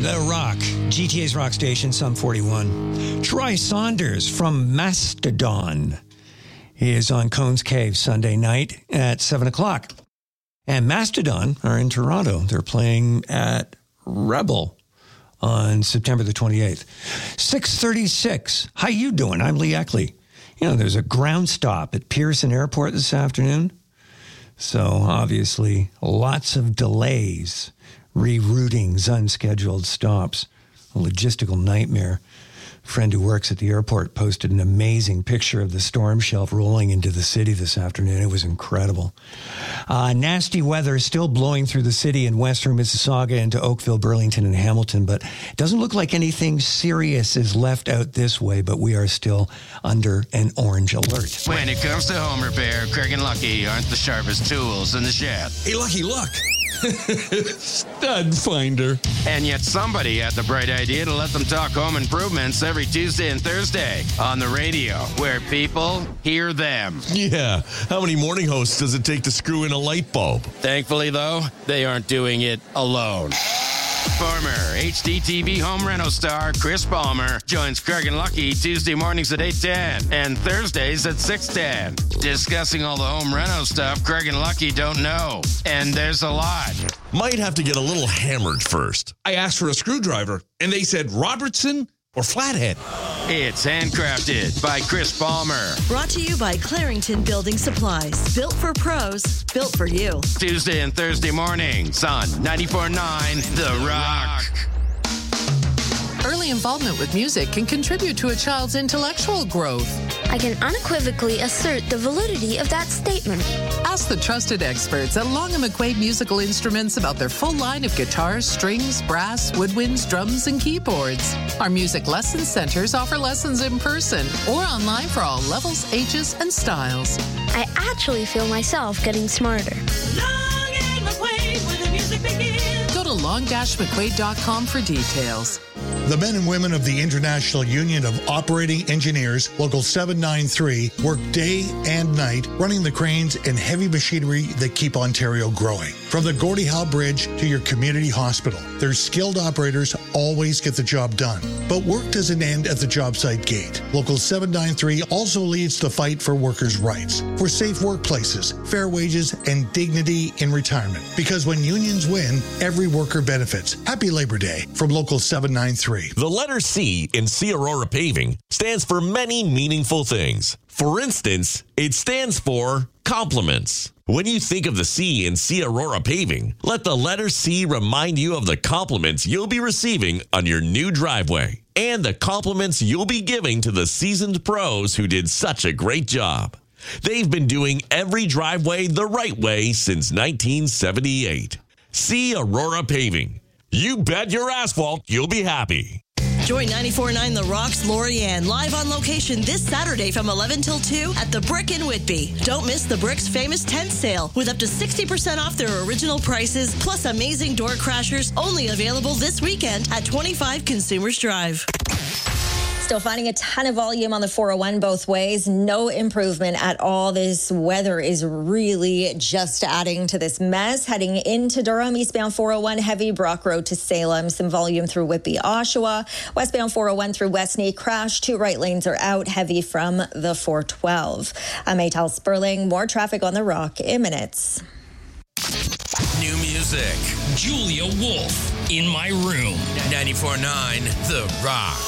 The Rock, GTA's rock station, some 41. Troy Saunders from Mastodon is on Cone's Cave Sunday night at 7 o'clock. And Mastodon are in Toronto. They're playing at Rebel on September the 28th. 6:36. How you doing? I'm Lee Eckley. You know, there's a ground stop at Pearson Airport this afternoon. So obviously lots of delays, reroutings, unscheduled stops, a logistical nightmare. A friend who works at the airport posted an amazing picture of the storm shelf rolling into the city this afternoon. It was incredible. Nasty weather still blowing through the city in western Mississauga into Oakville, Burlington, and Hamilton, but it doesn't look like anything serious is left out this way, but we are still under an orange alert. When it comes to home repair, Craig and Lucky aren't the sharpest tools in the shed. Hey, Lucky, look. Stud finder. And yet somebody had the bright idea to let them talk home improvements every Tuesday and Thursday on the radio, where people hear them. Yeah. How many morning hosts does it take to screw in a light bulb? Thankfully, though, they aren't doing it alone. Former HDTV home reno star Chris Palmer joins Craig and Lucky Tuesday mornings at 8:10 and Thursdays at 6:10. Discussing all the home reno stuff Craig and Lucky don't know. And there's a lot. Might have to get a little hammered first. I asked for a screwdriver, and they said Robertson or Flathead. It's handcrafted by Chris Palmer. Brought to you by Clarington Building Supplies. Built for pros, built for you. Tuesday and Thursday mornings on 94.9 The Rock. Early involvement with music can contribute to a child's intellectual growth. I can unequivocally assert the validity of that statement. Ask the trusted experts at Long & McQuaid Musical Instruments about their full line of guitars, strings, brass, woodwinds, drums, and keyboards. Our music lesson centers offer lessons in person or online for all levels, ages, and styles. I actually feel myself getting smarter. Long and McQuaid, where the music begins. Go to long-mcquaid.com for details. The men and women of the International Union of Operating Engineers, Local 793, work day and night running the cranes and heavy machinery that keep Ontario growing. From the Gordie Howe Bridge to your community hospital, their skilled operators always get the job done. But work doesn't end at the job site gate. Local 793 also leads the fight for workers' rights, for safe workplaces, fair wages, and dignity in retirement. Because when unions win, every worker benefits. Happy Labor Day from Local 793. The letter C in C Aurora Paving stands for many meaningful things. For instance, it stands for compliments. When you think of the C in C Aurora Paving, let the letter C remind you of the compliments you'll be receiving on your new driveway and the compliments you'll be giving to the seasoned pros who did such a great job. They've been doing every driveway the right way since 1978. C Aurora Paving. You bet your asphalt you'll be happy. Join 94.9 The Rock's Lorianne live on location this Saturday from 11 till 2 at The Brick in Whitby. Don't miss The Brick's famous tent sale with up to 60% off their original prices, plus amazing door crashers only available this weekend at 25 Consumers Drive. Still finding a ton of volume on the 401 both ways. No improvement at all. This weather is really just adding to this mess. Heading into Durham, eastbound 401 heavy, Brock Road to Salem. Some volume through Whitby, Oshawa. Westbound 401 through Westney, crash. 2 right lanes are out, heavy from the 412. I'm Maytal Sperling. More traffic on the Rock in minutes. New music. Julia Wolf, In My Room. 94.9 The Rock.